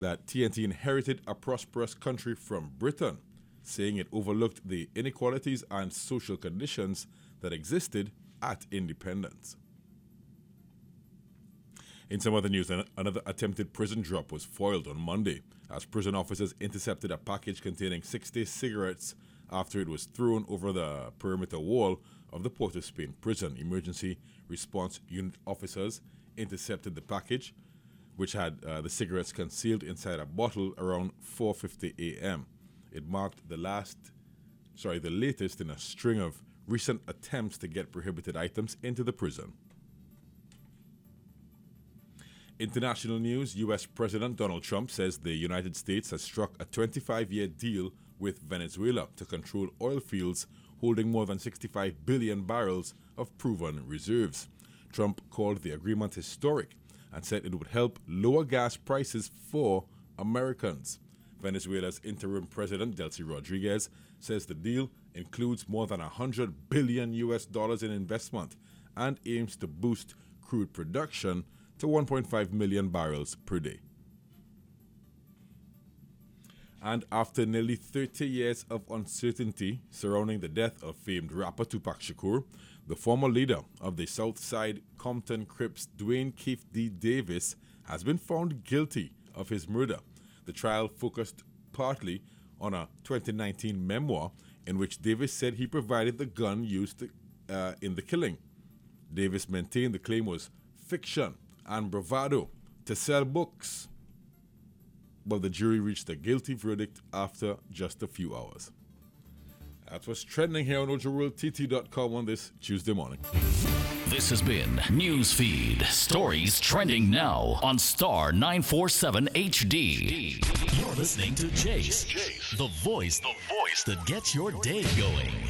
that TNT inherited a prosperous country from Britain, saying it overlooked the inequalities and social conditions that existed at independence. In some other news, another attempted prison drop was foiled on Monday as prison officers intercepted a package containing 60 cigarettes after it was thrown over the perimeter wall of the Port of Spain prison. Emergency response unit officers intercepted the package, which had the cigarettes concealed inside a bottle around 4:50 a.m. It marked the latest in a string of recent attempts to get prohibited items into the prison. International news, U.S. President Donald Trump says the United States has struck a 25-year deal with Venezuela to control oil fields holding more than 65 billion barrels of proven reserves. Trump called the agreement historic and said it would help lower gas prices for Americans. Venezuela's interim president, Delcy Rodriguez, says the deal includes more than $100 billion in investment and aims to boost crude production to 1.5 million barrels per day. And after nearly 30 years of uncertainty surrounding the death of famed rapper Tupac Shakur, the former leader of the Southside Compton Crips, Dwayne Keefe D. Davis, has been found guilty of his murder. The trial focused partly on a 2019 memoir in which Davis said he provided the gun used in the killing. Davis maintained the claim was fiction and bravado to sell books, but the jury reached a guilty verdict after just a few hours. That's what's trending here on OjoWorldTT.com on this Tuesday morning. This has been Newsfeed. Stories trending now on Star 947 HD. You're listening to Jace, the voice that gets your day going.